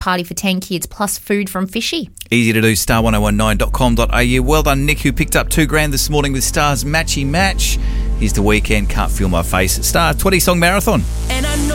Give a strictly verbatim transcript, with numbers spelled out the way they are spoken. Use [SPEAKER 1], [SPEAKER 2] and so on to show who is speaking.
[SPEAKER 1] Party for ten kids plus food from Fishy.
[SPEAKER 2] Easy to do, star ten nineteen dot com dot a u. Well done, Nick, who picked up two grand this morning with Star's Matchy Match. Here's The Weekend, Can't Feel My Face. Star twenty Song Marathon.
[SPEAKER 3] And I know